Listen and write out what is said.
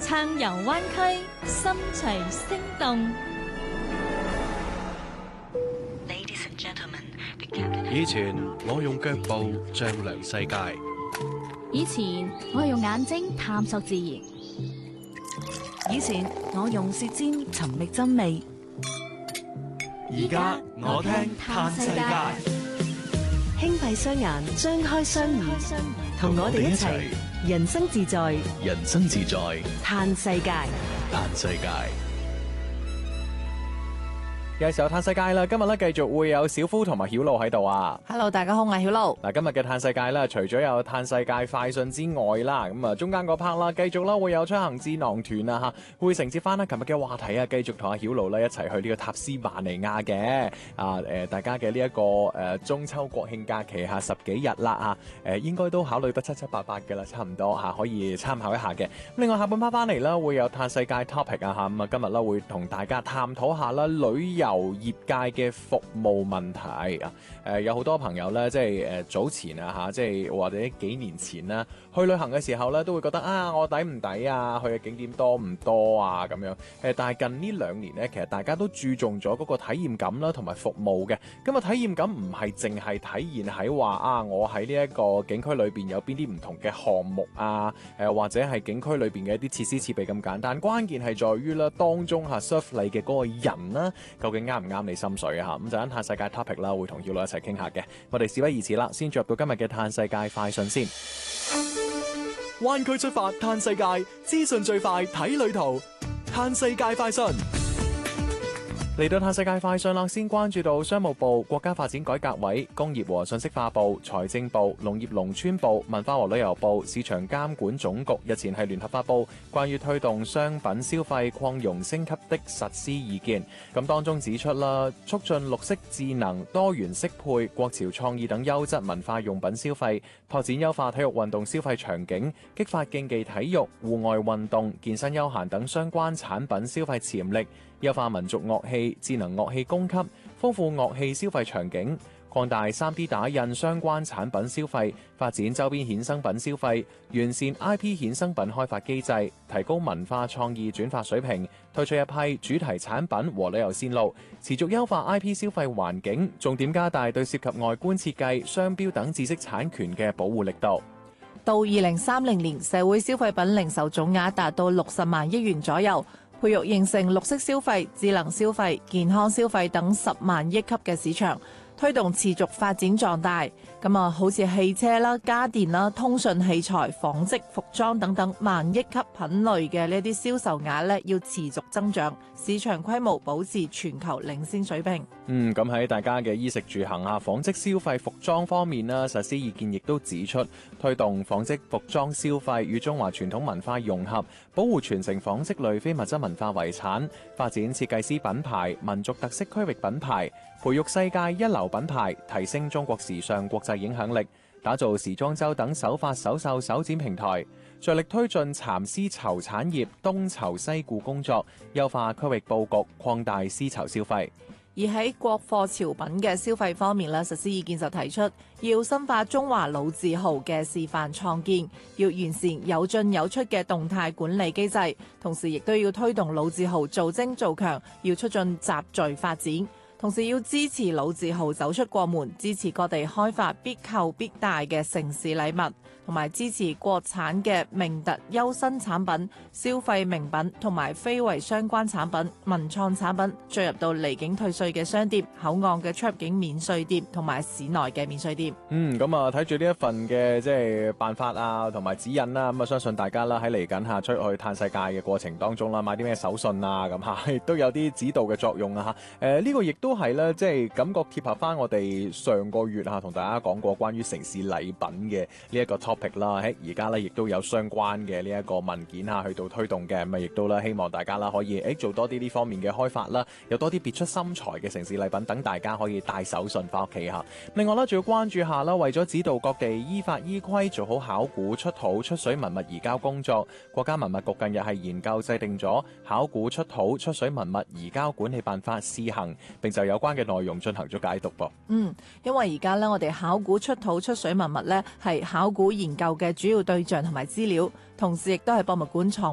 撐遊灣區，心隨聲動。 以前我用腳步丈量世界， 以前我係用眼睛探索自然， 以前我用舌尖尋覓真味， 而家我聽嘆世界。 輕閉雙眼，張開雙耳，同我哋一齊人生自在， 人生自在， 嘆世界， 嘆世界。 有時候嘆世界啦，今日咧繼續會有小夫同埋曉露喺度啊。 Hello， 大家好，我係曉露。 嗱，今日嘅嘆世界咧，除咗有嘆世界快訊之外啦，咁啊中間嗰 part 啦，繼續啦會有出行智囊團啊吓，會承接翻啦琴日嘅話題啊，繼續同阿曉露咧一齊去呢個塔斯馬尼亞嘅大家嘅呢一個中秋國慶假期吓10幾日啦吓，應該都考慮得七七八八嘅啦，差唔多吓，可以參考一下嘅。咁另外下半 part 翻嚟啦，會有嘆世界 topic 啊吓，咁啊今日啦會同大家探討下啦旅遊業界嘅服務問題啊，有好多朋友咧，即係早前啊嚇，即係或者幾年前啦，去旅行嘅時候咧，都會覺得啊，我抵唔抵啊？去嘅景點多唔多啊？咁樣但係近呢2年咧，其實大家都注重咗嗰個體驗感啦，同埋服務嘅。咁啊，體驗感唔係淨係體現喺話啊，我喺呢一個景區裏邊有邊啲唔同嘅項目啊，或者係景區裏邊嘅一啲設施設備咁簡單。關鍵係在於啦，當中嚇 serve 你嘅嗰個人啦，究竟啱唔啱你心水啊？咁就喺嘆世界 topic 啦，會同曉露一齊傾下嘅。我哋事不宜遲啦，先進入到今日嘅嘆世界快訊先。 灣區出發嘆世界，資訊最快睇旅途。嘆世界快訊嚟到嘆世界快訊啦，先關注到商務部、國家發展改革委、工業和信息化部、財政部、農業農村部、文化和旅遊部、市場監管總局日前係聯合發布關於推動商品消費擴容升級的實施意見。咁當中指出啦，促進綠色智能、多元適配、國潮創意等優質文化用品消費，拓展優化體育運動消費場景，激發競技體育、戶外運動、健身休閒等相關產品消費潛力，優化民族樂器、智能樂器供給，豐富樂器消費場景，擴大 3D 打印相關產品消費，發展周邊衍生品消費，完善 IP 衍生品開發機制，提高文化創意轉化水平，推出一批主題產品和旅遊線路，持續優化 IP 消費環境，重點加大對涉及外觀設計、商標等知識產權嘅保護力度。 到2030年，社會消費品零售總額達到60萬億元左右，培育形成綠色消費、智能消費、健康消費等10萬億級嘅市場，推動持續發展壯大。咁啊，好似汽車啦、家電啦、通訊器材、紡織、服裝等等萬億級品類嘅呢啲銷售額咧，要持續增長，市場規模保持全球領先水平。 咁喺大家嘅衣食住行啊、紡織消費、服裝方面啦，實施意見亦都指出，推動紡織服裝消費與中華傳統文化融合，保護傳承紡織類非物質文化遺產，發展設計師品牌、民族特色區域品牌，培育世界一流品牌，提升中國時尚國際影響力，打造時裝周等手法手繡手展平台，着力推進蠶絲綢產業東綢西顧工作，優化區域佈局，擴大絲綢消費。 而喺國貨潮品嘅消費方面咧，實施意見就提出要深化中華老字號嘅示範創建，要完善有進有出嘅動態管理機制，同時亦都要推動老字號做精做強，要促進集聚發展。同時要支持老字號走出國門，支持各地開發必購必帶嘅城市禮物，同埋支持國產嘅名特優新產品、消費名品同埋非遺相關產品、文創產品進入到離境退稅嘅商店、口岸嘅出入境免稅店同埋市內嘅免稅店。 咁啊睇住呢一份嘅即係辦法啊，同埋指引啦，咁啊相信大家啦喺嚟緊下出去嘆世界嘅過程當中啦，買啲咩手信啊咁嚇，亦都有啲指導嘅作用啊嚇。呢個亦都係咧，即係感覺貼合翻我哋上個月同大家講過關於城市禮品嘅呢一個 topic 啦。喺而家咧亦都有相關嘅呢一個文件去到推動嘅，咁啊亦都啦希望大家啦可以做多啲呢方面嘅開發啦，有多啲別出心裁嘅城市禮品，等大家可以帶手信翻屋企嚇。另外啦，仲要關注下啦，為咗指導各地依法依規做好考古出土出水文物移交工作，國家文物局近日係研究制定咗考古出土出水文物移交管理辦法試行，並就有關嘅內容進行咗解讀噃。 因為而家咧，我哋考古出土出水文物咧係考古研究嘅主要對象同埋資料，同時亦都係博物館藏